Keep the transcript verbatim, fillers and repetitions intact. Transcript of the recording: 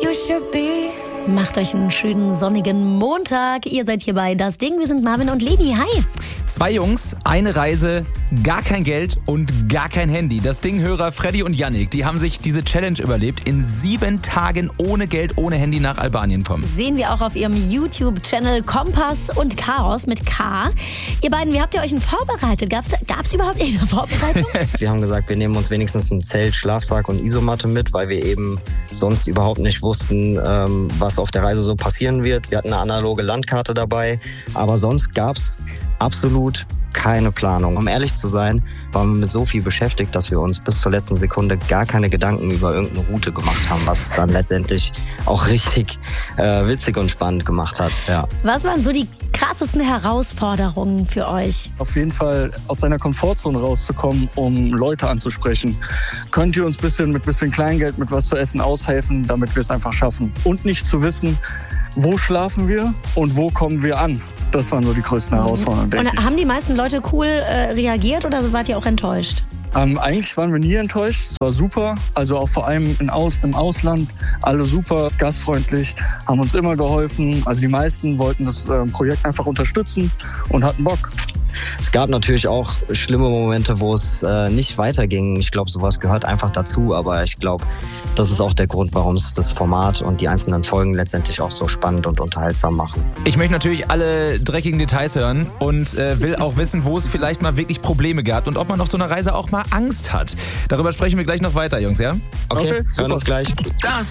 you should be. Macht euch einen schönen sonnigen Montag. Ihr seid hier bei Das Ding. Wir sind Marvin und Leni. Hi. Zwei Jungs, eine Reise, gar kein Geld und gar kein Handy. Das Ding-Hörer Freddy und Yannick, die haben sich diese Challenge überlebt. In sieben Tagen ohne Geld, ohne Handy nach Albanien kommen. Sehen wir auch auf ihrem YouTube-Channel Kompass und Chaos mit K. Ihr beiden, wie habt ihr euch denn vorbereitet? Gab's, gab's überhaupt eine Vorbereitung? Wir haben gesagt, wir nehmen uns wenigstens ein Zelt, Schlafsack und Isomatte mit, weil wir eben sonst überhaupt nicht wussten, ähm, was auf der Reise so passieren wird. Wir hatten eine analoge Landkarte dabei, aber sonst gab's absolut keine Planung. Um ehrlich zu sein, waren wir mit so viel beschäftigt, dass wir uns bis zur letzten Sekunde gar keine Gedanken über irgendeine Route gemacht haben, was dann letztendlich auch richtig äh, witzig und spannend gemacht hat. Ja. Was waren so die krassesten Herausforderungen für euch? Auf jeden Fall aus seiner Komfortzone rauszukommen, um Leute anzusprechen. Könnt ihr uns bisschen mit bisschen Kleingeld, mit was zu essen aushelfen, damit wir es einfach schaffen? Und nicht zu wissen, wo schlafen wir und wo kommen wir an? Das waren so die größten Herausforderungen, denke ich. Und haben die meisten Leute cool äh, reagiert oder wart ihr auch enttäuscht? Ähm, eigentlich waren wir nie enttäuscht. Es war super. Also auch vor allem in Aus, im Ausland. Alle super gastfreundlich, haben uns immer geholfen. Also die meisten wollten das äh, Projekt einfach unterstützen und hatten Bock. Es gab natürlich auch schlimme Momente, wo es äh, nicht weiterging. Ich glaube, sowas gehört einfach dazu. Aber ich glaube, das ist auch der Grund, warum es das Format und die einzelnen Folgen letztendlich auch so spannend und unterhaltsam machen. Ich möchte natürlich alle dreckigen Details hören und äh, will auch wissen, wo es vielleicht mal wirklich Probleme gab und ob man auf so einer Reise auch mal Angst hat. Darüber sprechen wir gleich noch weiter, Jungs, ja? Okay, Okay, hören super. uns gleich. Das